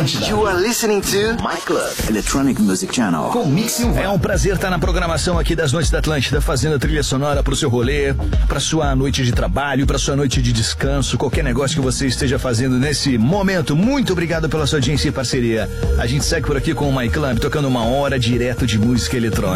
Atlântida. You are listening to My Club Electronic Music Channel. Com Mix Silva. É um prazer estar na programação aqui das Noites da Atlântida, fazendo a trilha sonora pro seu rolê, pra sua noite de trabalho, pra sua noite de descanso, qualquer negócio que você esteja fazendo nesse momento. Muito obrigado pela sua audiência e parceria. A gente segue por aqui com o My Club, tocando 1 hora direto de música eletrônica.